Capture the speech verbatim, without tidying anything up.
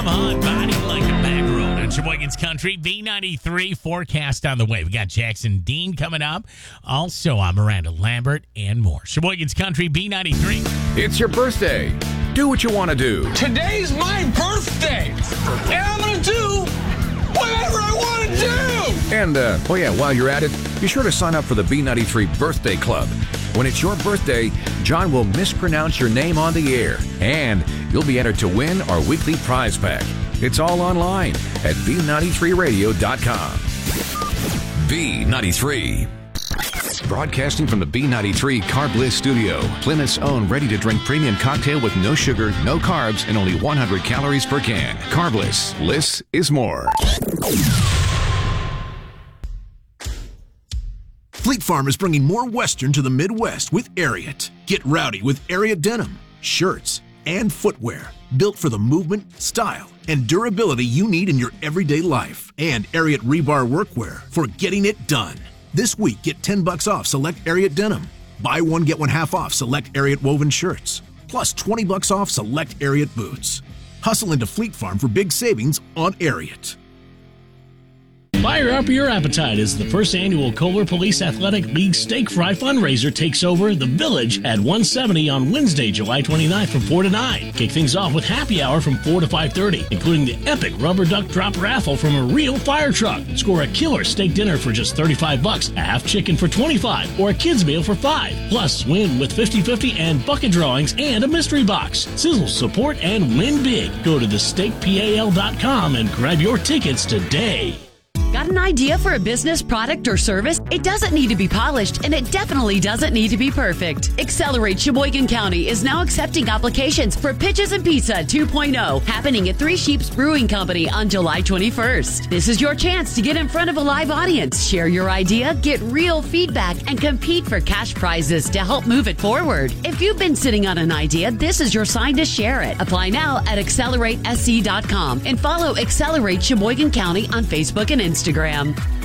Come on, body like a back road on Sheboygan's Country. B ninety-three forecast on the way. We got Jackson Dean coming up. Also, I'm Miranda Lambert and more. Sheboygan's Country, B ninety-three. It's your birthday. Do what you want to do. Today's my birthday, and I'm going to do whatever I want to do. And, uh, oh yeah, while you're at it, be sure to sign up for the B ninety-three Birthday Club. When it's your birthday, John will mispronounce your name on the air, and you'll be entered to win our weekly prize pack. It's all online at b ninety-three radio dot com. B ninety-three. Broadcasting from the B ninety-three Carb Bliss studio, Plymouth's own ready-to-drink premium cocktail with no sugar, no carbs, and only one hundred calories per can. Carb Bliss. Bliss is more. Fleet Farm is bringing more Western to the Midwest with Ariat. Get rowdy with Ariat denim, shirts, and footwear built for the movement, style, and durability you need in your everyday life. And Ariat rebar workwear for getting it done. This week, get ten bucks off select Ariat denim. Buy one, get one half off select Ariat woven shirts. Plus twenty bucks off select Ariat boots. Hustle into Fleet Farm for big savings on Ariat. Fire up your appetite as the first annual Kohler Police Athletic League Steak Fry fundraiser takes over the Village at one seventy on Wednesday, July twenty-ninth from four to nine. Kick things off with happy hour from four to five thirty, including the epic rubber duck drop raffle from a real fire truck. Score a killer steak dinner for just thirty-five bucks, a half chicken for twenty-five, or a kid's meal for five. Plus, win with fifty-fifty and bucket drawings and a mystery box. Sizzle, support, and win big. Go to the steak pal dot com and grab your tickets today. Got an idea for a business, product, or service? It doesn't need to be polished, and it definitely doesn't need to be perfect. Accelerate Sheboygan County is now accepting applications for Pitches and Pizza two point oh, happening at Three Sheeps Brewing Company on July twenty-first. This is your chance to get in front of a live audience, share your idea, get real feedback, and compete for cash prizes to help move it forward. If you've been sitting on an idea, this is your sign to share it. Apply now at accelerate s c dot com and follow Accelerate Sheboygan County on Facebook and Instagram. Instagram.